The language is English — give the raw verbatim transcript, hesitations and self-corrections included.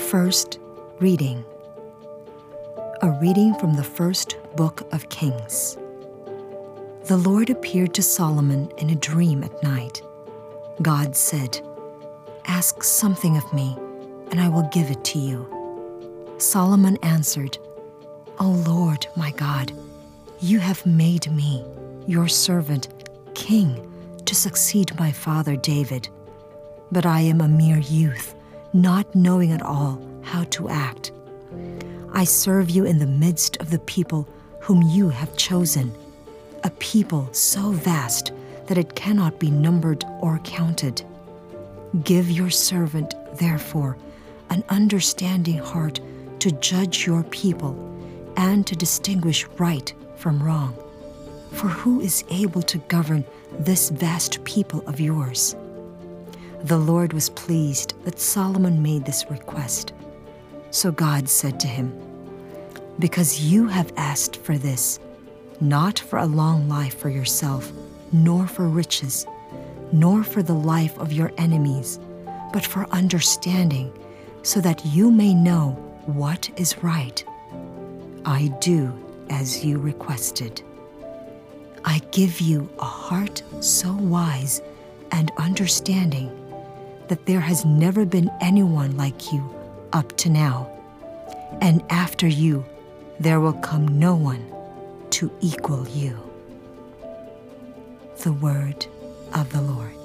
First reading. A reading from the first book of Kings. The Lord appeared to Solomon in a dream at night. God said, "Ask something of me, and I will give it to you." Solomon answered, "O Lord, my God, you have made me, your servant, king, to succeed my father David. But I am a mere youth, not knowing at all how to act. I serve you in the midst of the people whom you have chosen, a people so vast that it cannot be numbered or counted. Give your servant, therefore, an understanding heart to judge your people and to distinguish right from wrong. For who is able to govern this vast people of yours?" The Lord was pleased that Solomon made this request. So God said to him, "Because you have asked for this, not for a long life for yourself, nor for riches, nor for the life of your enemies, but for understanding, so that you may know what is right, I do as you requested. I give you a heart so wise and understanding that there has never been anyone like you up to now, and after you there will come no one to equal you." The word of the Lord.